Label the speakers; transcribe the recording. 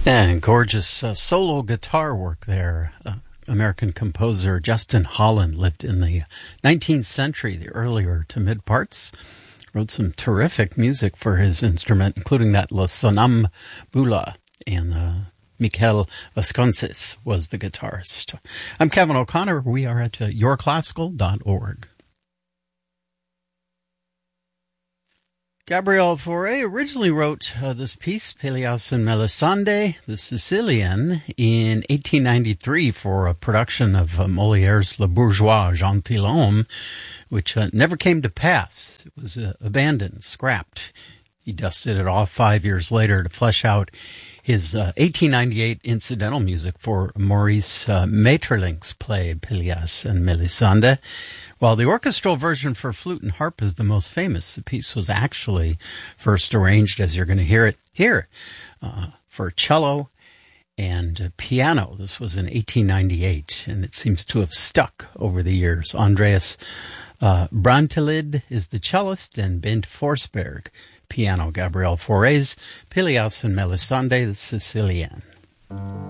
Speaker 1: And gorgeous solo guitar work there. American composer Justin Holland lived in the 19th century, the earlier to mid parts. Wrote some terrific music for his instrument, including that La Sonambula, and Miquel Vasconcelos was the guitarist. I'm Kevin O'Connor. We are at yourclassical.org. Gabriel Fauré originally wrote this piece, Pelléas and Melisande, the Sicilian, in 1893 for a production of Molière's Le Bourgeois Gentilhomme, which never came to pass. It was abandoned, scrapped. He dusted it off 5 years later to flesh out his 1898 incidental music for Maurice Maeterlinck's play Pelléas and Melisande. While the orchestral version for flute and harp is the most famous, the piece was actually first arranged, as you're going to hear it here, for cello and piano. This was in 1898, and it seems to have stuck over the years. Andreas Brantelid is the cellist, and Bent Forsberg, piano. Gabriel Fauré's Pelléas and Melisande, the Sicilian.